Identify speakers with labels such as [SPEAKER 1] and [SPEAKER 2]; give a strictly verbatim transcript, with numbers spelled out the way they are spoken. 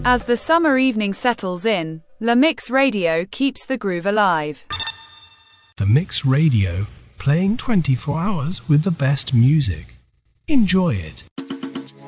[SPEAKER 1] As the summer evening settles in, La Mix Radio keeps the groove alive.
[SPEAKER 2] The Mix Radio, playing twenty-four hours with the best music. Enjoy it.